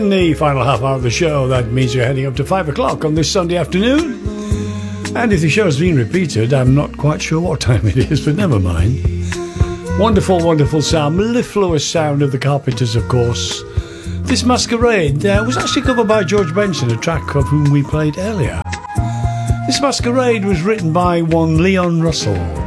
in the final half hour of the show. That means you're heading up to 5 o'clock on this Sunday afternoon. And if the show's been repeated, I'm not quite sure what time it is, but never mind. Wonderful, wonderful sound, mellifluous sound of the Carpenters, of course. This Masquerade was actually covered by George Benson, a track of whom we played earlier. This Masquerade was written by one Leon Russell.